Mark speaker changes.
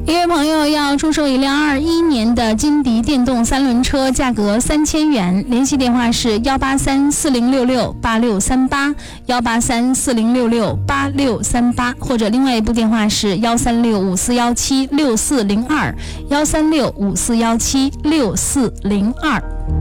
Speaker 1: 一位朋友要出售一辆21年的金迪电动3轮车，价格3000元，联系电话是18340668638，18340668638，或者另外一部电话是13654176402，13654176402。